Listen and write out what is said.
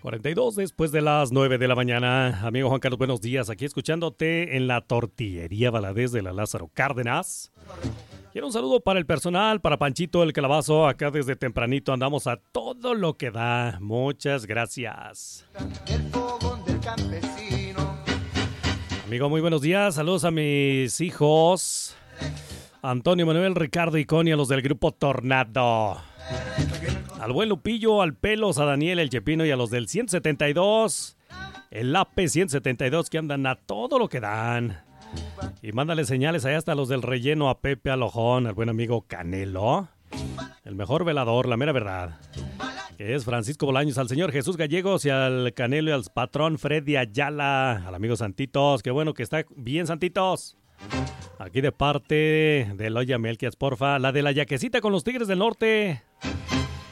42 después de las 9 de la mañana. Amigo Juan Carlos, buenos días. Aquí escuchándote en la Tortillería Valadez de la Lázaro Cárdenas. Quiero un saludo para el personal, para Panchito el Calabazo. Acá desde tempranito andamos a todo lo que da. Muchas gracias. El fogón del campesino. Amigo, muy buenos días. Saludos a mis hijos Antonio, Manuel, Ricardo y Connie, a los del grupo Tornado. Al buen Lupillo, al Pelos, a Daniel, el Chepino y a los del 172. El AP 172 que andan a todo lo que dan. Y mándale señales allá hasta los del relleno, a Pepe Alojón, al buen amigo Canelo. El mejor velador, la mera verdad. Que es Francisco Bolaños, al señor Jesús Gallegos y al Canelo y al patrón Freddy Ayala. Al amigo Santitos, qué bueno que está bien, Santitos. Aquí de parte de Loya Melquias, porfa. La de la yaquecita con los Tigres del Norte.